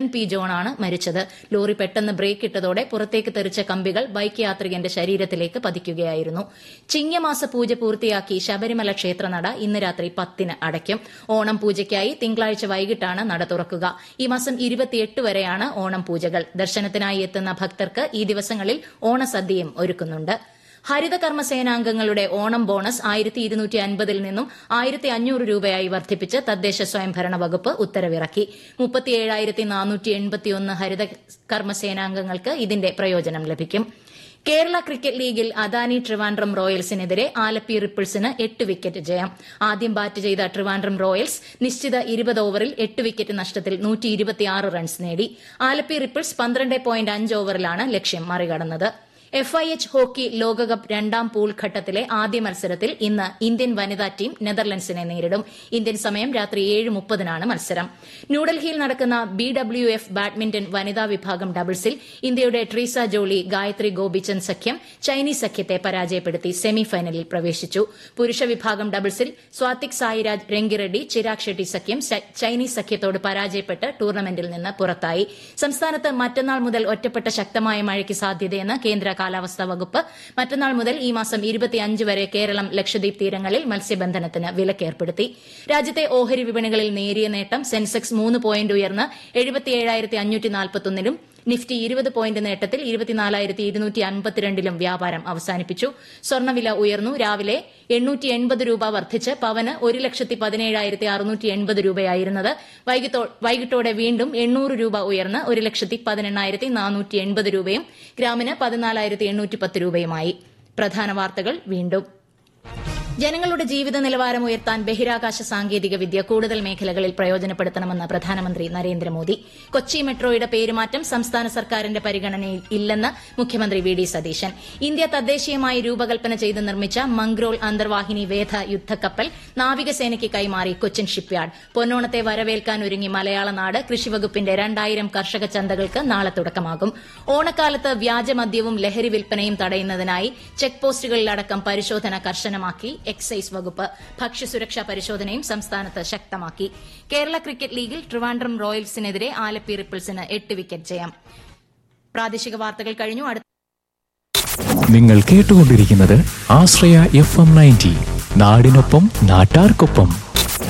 P ജോണാണ് മരിച്ചത്. Lorry പെട്ടെന്ന് break ഇട്ടതോടെ പുറത്തേക്ക് തെറിച്ച കമ്പികൾ ബൈക്ക് യാത്രികന്റെ ശരീരത്തിലേക്ക് പതിക്കുകയായിരുന്നു. ചിങ്ങമാസ പൂജ പൂർത്തിയാക്കി ശബരിമല ക്ഷേത്രനട ഇന്ന് രാത്രി 10-ന് അടയ്ക്കും. ഓണം പൂജയ്ക്കായി തിങ്കളാഴ്ച വൈകിട്ടാണ് നട തുറക്കുക. ഈ മാസം 28 വരെയാണ് ഓണം പൂജകൾ. ദർശനത്തിനായി എത്തുന്ന ഭക്തർക്ക് ഈ ദിവസങ്ങളിൽ ഓണസദ്യയും ഒരുക്കുന്നുണ്ട്. ഹരിത കർമ്മസേനാംഗങ്ങളുടെ ഓണം ബോണസ് 1250-ൽ നിന്നും 1500 രൂപയായി വർദ്ധിപ്പിച്ച് തദ്ദേശ സ്വയംഭരണ വകുപ്പ് ഉത്തരവിറക്കി. 37,481 ഹരിത കർമ്മസേനാംഗങ്ങൾക്ക് ഇതിന്റെ പ്രയോജനം ലഭിക്കും. കേരള ക്രിക്കറ്റ് ലീഗിൽ അദാനി ട്രിവാൻഡ്രം റോയൽസിനെതിരെ ആലപ്പി റിപ്പിൾസിന് 8 വിക്കറ്റ് ജയം. ആദ്യം ബാറ്റ് ചെയ്ത ട്രിവാൻഡ്രം റോയൽസ് നിശ്ചിത 20 ഓവറിൽ 8 വിക്കറ്റ് നഷ്ടത്തിൽ 126 റൺസ് നേടി. ആലപ്പി റിപ്പിൾസ് 12.5 ഓവറിലാണ് ലക്ഷ്യം മറികടന്നത്. FIH ഹോക്കി ലോകകപ്പ് രണ്ടാം പൂൾ ഘട്ടത്തിലെ ആദ്യ മത്സരത്തിൽ ഇന്ന് ഇന്ത്യൻ വനിതാ ടീം നെതർലൻഡ്സിനെ നേരിടും. ഇന്ത്യൻ സമയം രാത്രി 7:30-നാണ് മത്സരം. ന്യൂഡൽഹിയിൽ നടക്കുന്ന BWF ബാഡ്മിന്റൺ വനിതാ വിഭാഗം ഡബിൾസിൽ ഇന്ത്യയുടെ ട്രീസ ജോളി ഗായത്രി ഗോപിചന്ദ് സഖ്യം ചൈനീസ് സഖ്യത്തെ പരാജയപ്പെടുത്തി സെമിഫൈനലിൽ പ്രവേശിച്ചു. പുരുഷ വിഭാഗം ഡബിൾസിൽ സ്വാതിക് സായിരാജ് രംഗിറെഡ്ഡി ചിരാഗ് ഷെട്ടി സഖ്യം ചൈനീസ് സഖ്യത്തോട് പരാജയപ്പെട്ട് ടൂർണമെന്റിൽ നിന്ന് പുറത്തായി. സംസ്ഥാനത്ത് മറ്റന്നാൾ മുതൽ ഒറ്റപ്പെട്ട ശക്തമായ മഴയ്ക്ക് സാധ്യതയെന്ന് കേന്ദ്ര കാലാവസ്ഥാ വകുപ്പ്. മറ്റന്നാൾ മുതൽ ഈ മാസം 25 വരെ കേരളം ലക്ഷദ്വീപ് തീരങ്ങളിൽ മത്സ്യബന്ധനത്തിന് വിലക്കേർപ്പെടുത്തി. രാജ്യത്തെ ഓഹരി വിപണികളിൽ നേരിയ നേട്ടം. സെൻസെക്സ് 3 പോയിന്റ് ഉയർന്ന് 77,541-ലും നിഫ്റ്റി 20 പോയിന്റ് നേട്ടത്തിൽ 24,252-ലും വ്യാപാരം അവസാനിപ്പിച്ചു. സ്വർണ്ണവില ഉയർന്നു. രാവിലെ 880 രൂപ വർദ്ധിച്ച് പവന് 1,17,680 രൂപയായിരുന്നത് വൈകിട്ടോടെ വീണ്ടും 800 രൂപ ഉയർന്ന് 1,18,480 രൂപയും ഗ്രാമിന് 14,810 രൂപയുമായി. പ്രധാന വാർത്തകൾ വീണ്ടും. ജനങ്ങളുടെ ജീവിത നിലവാരം ഉയർത്താൻ ബഹിരാകാശ സാങ്കേതിക വിദ്യ കൂടുതൽ മേഖലകളിൽ പ്രയോജനപ്പെടുത്തണമെന്ന് പ്രധാനമന്ത്രി നരേന്ദ്രമോദി. കൊച്ചി മെട്രോയുടെ പേരുമാറ്റം സംസ്ഥാന സർക്കാരിന്റെ പരിഗണനയിൽ ഇല്ലെന്ന് മുഖ്യമന്ത്രി വി ഡി സതീശൻ. ഇന്ത്യ തദ്ദേശീയമായി രൂപകൽപ്പന ചെയ്ത് നിർമ്മിച്ച മംഗ്രോൾ അന്തർവാഹിനി വേധ യുദ്ധക്കപ്പൽ നാവികസേനയ്ക്ക് കൈമാറി കൊച്ചിൻ ഷിപ്പ്യാർഡ്. പൊന്നോണത്തെ വരവേൽക്കാൻ ഒരുങ്ങി മലയാള നാട്. കൃഷിവകുപ്പിന്റെ 2000 കർഷക ചന്തകൾക്ക് നാളെ തുടക്കമാകും. ഓണക്കാലത്ത് വ്യാജമദ്യവും ലഹരി വിൽപ്പനയും തടയുന്നതിനായി ചെക്ക് പോസ്റ്റുകളിലടക്കം പരിശോധന കർശനമാക്കി എക്സൈസ് വകുപ്പ്. ഭക്ഷ്യസുരക്ഷാ പരിശോധനയും സംസ്ഥാനത്ത് ശക്തമാക്കി. കേരള ക്രിക്കറ്റ് ലീഗിൽ ട്രിവാൻഡ്രം റോയൽസിനെതിരെ ആലപ്പി റിപ്പിൾസിന് 8 വിക്കറ്റ് ജയം. പ്രാദേശിക വാർത്തകൾ കഴിഞ്ഞു. നിങ്ങൾ കേട്ടുകൊണ്ടിരിക്കുന്നത് ആശ്രയ FM 90, നാടിനൊപ്പം നാട്ടാർക്കൊപ്പം.